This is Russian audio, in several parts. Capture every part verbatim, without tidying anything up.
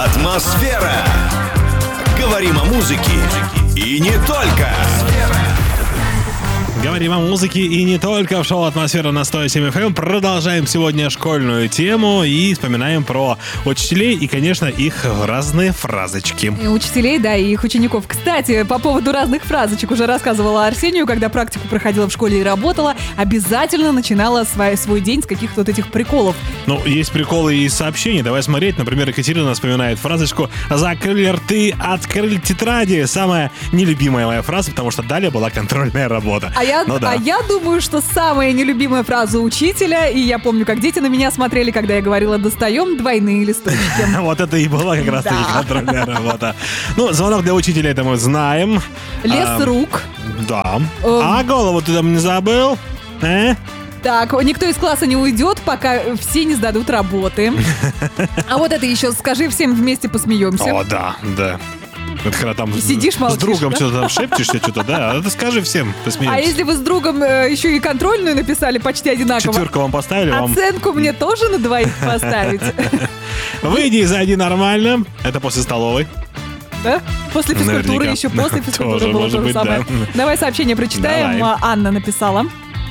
Атмосфера. Говорим о музыке и не только. Говорим о музыке и не только в шоу «Атмосфера» на сто семь эф эм. Продолжаем сегодня школьную тему и вспоминаем про учителей и, конечно, их разные фразочки. И учителей, да, и их учеников. Кстати, по поводу разных фразочек уже рассказывала Арсению, когда практику проходила в школе и работала, обязательно начинала свой, свой день с каких-то вот этих приколов. Ну, есть приколы и сообщения. Давай смотреть. Например, Екатерина вспоминает фразочку «Закрыли рты, открыли тетради». Самая нелюбимая моя фраза, потому что далее была контрольная работа. А я, ну, да. а я думаю, что самая нелюбимая фраза учителя, и я помню, как дети на меня смотрели, когда я говорила «достаем двойные листочки». Вот это и была как раз-таки контрольная работа. Ну, звонок для учителя, это мы знаем. Лес рук. Да. А голову ты там не забыл? Э? Так, никто из класса не уйдет, пока все не сдадут работы. А вот это еще «скажи всем вместе посмеемся». О, да, да. Это когда там и сидишь, молчишь, с другом да? что-то там шепчешься, что-то, да. А ты скажи всем, посмеемся. А если вы с другом э, еще и контрольную написали почти одинаково? Четверку вам поставили. Оценку вам... мне тоже на двоих поставить? Выйди и зайди нормально. Это после столовой. Да? После физкультуры, еще после физкультуры было то же самое. Давай сообщение прочитаем. Анна написала.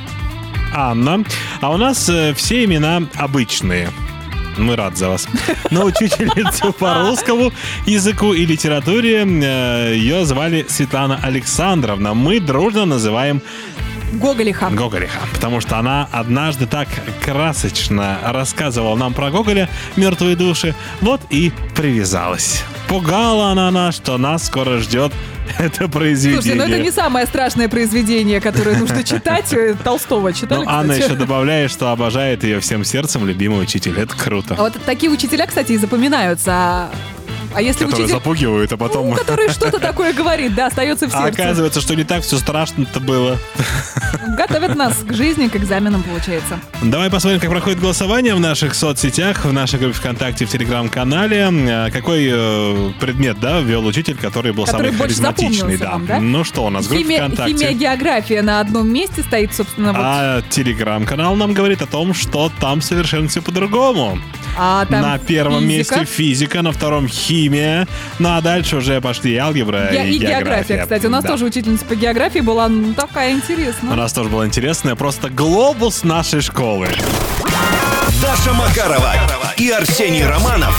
Анна. А у нас все имена обычные. Мы рады за вас. Но учительницу по русскому языку и литературе ее звали Светлана Александровна. Мы дружно называем Гоголиха. Гоголиха. Потому что она однажды так красочно рассказывала нам про Гоголя «Мертвые души». Вот и привязалась. Пугала она нас, что нас скоро ждет это произведение. Слушай, ну это не самое страшное произведение, которое нужно читать. Толстого читали, ну, Анна еще добавляет, что обожает ее всем сердцем любимый учитель. Это круто. А вот такие учителя, кстати, и запоминаются. А если которые учитель... запугивают, а потом... Ну, который что-то такое говорит, да, остается в сердце. А оказывается, что не так все страшно-то было. Готовят нас к жизни, к экзаменам, получается. Давай посмотрим, как проходит голосование в наших соцсетях, в нашей группе ВКонтакте, в Телеграм-канале. Какой э, предмет, да, ввел учитель, который был который самый харизматичный, да. Вам, да? Ну что у нас, группа Химия, ВКонтакте. Химия, география на одном месте стоит, собственно, вот. А Телеграм-канал нам говорит о том, что там совершенно все по-другому. А, там на первом физика. месте физика, на втором химия, ну а дальше уже пошли алгебра Я, и, и география. география, кстати. У нас да. тоже учительница по географии была ну, такая интересная. У нас тоже была интересная, просто глобус нашей школы. Даша Макарова и Арсений Романов